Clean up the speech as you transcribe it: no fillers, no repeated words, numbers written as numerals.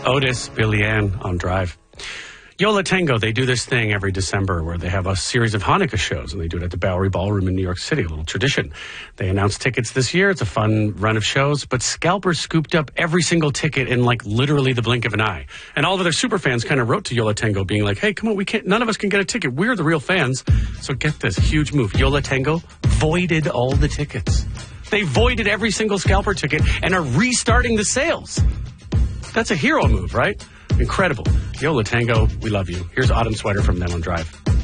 Otis, Billy Ann on Drive. Yo La Tengo, they do this thing every December where they have a series of Hanukkah shows, and they do it at the Bowery Ballroom in New York City, a little tradition. They announced tickets this year. It's a fun run of shows, but scalpers scooped up every single ticket in like literally the blink of an eye. And all of their super fans kind of wrote to Yo La Tengo being like, hey, come on, none of us can get a ticket. We're the real fans. So get this, huge move. Yo La Tengo voided all the tickets. They voided every single scalper ticket and are restarting the sales. That's a hero move, right? Incredible. Yo La Tengo, we love you. Here's Autumn Sweater from them on Drive.